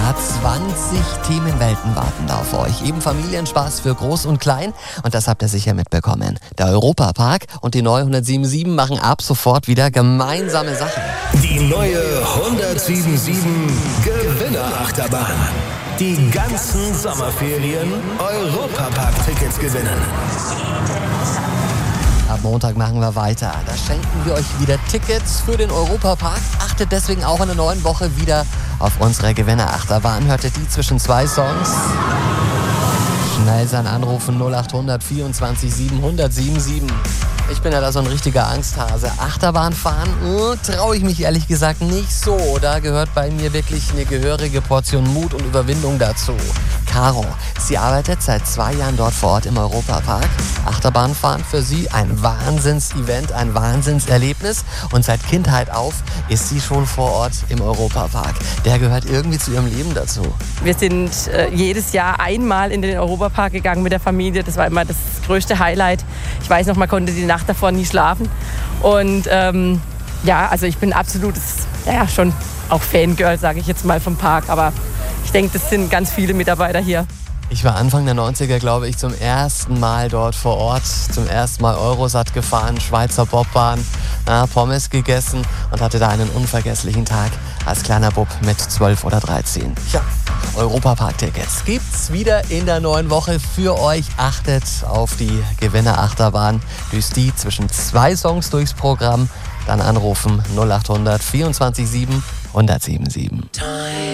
Ja, 20 Themenwelten warten da auf euch. Eben Familienspaß für Groß und Klein. Und das habt ihr sicher mitbekommen. Der Europapark und die neue 107.7 machen ab sofort wieder gemeinsame Sachen. Die neue 107.7 Gewinnerachterbahn. Die ganzen Sommerferien Europapark-Tickets gewinnen. Ab Montag machen wir weiter. Da schenken wir euch wieder Tickets für den Europapark. Achtet deswegen auch in der neuen Woche wieder auf unsere Gewinnerachterbahn. Hört ihr die zwischen zwei Songs? Schnell sein Anrufen 0800 24 777. Ich bin ja da so ein richtiger Angsthase. Achterbahn fahren traue ich mich ehrlich gesagt nicht so. Da gehört bei mir wirklich eine gehörige Portion Mut und Überwindung dazu. Caro, sie arbeitet seit 2 Jahren dort vor Ort im Europapark. Achterbahnfahren für sie ein Wahnsinns-Event, ein Wahnsinnserlebnis. Und seit Kindheit auf ist sie schon vor Ort im Europapark. Der gehört irgendwie zu ihrem Leben dazu. Wir sind jedes Jahr einmal in den Europapark gegangen mit der Familie. Das war immer das größte Highlight. Ich weiß noch, man konnte die Nacht davor nie schlafen. Und also ich bin absolutes, schon auch Fangirl, sage ich jetzt mal, vom Park. Aber ich denke, das sind ganz viele Mitarbeiter hier. Ich war Anfang der 90er, glaube ich, zum ersten Mal dort vor Ort. Zum ersten Mal Eurosat gefahren, Schweizer Bobbahn, Pommes gegessen und hatte da einen unvergesslichen Tag als kleiner Bub mit 12 oder 13. Ja, Europapark-Tickets gibt's wieder in der neuen Woche für euch. Achtet auf die Gewinnerachterbahn. Düst die zwischen 2 Songs durchs Programm. Dann anrufen 0800 24 7 177.